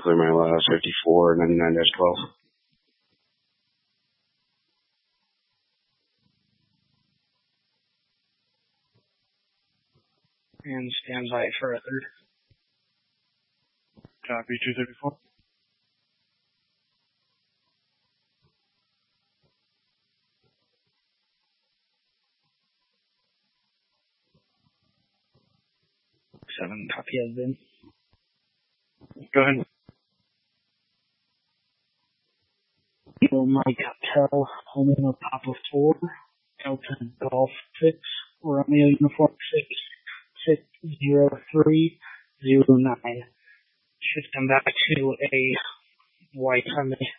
clear my last 5499-12. And stand by for a third. Copy 234. Seven, copy has been. Go ahead. Mike Tell, Homer Papa 4, Delta Golf 6, Romeo Uniform 60309. Should come back to a white Sunday.